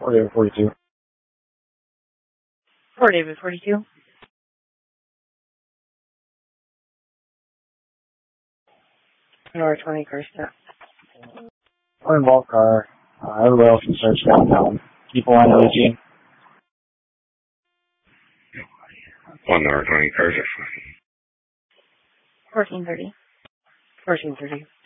David 42. David 42. North 20 car stop. Involved car. Everybody else can search downtown. People on Eugene. 1 hour 20 cars are fine. 1430.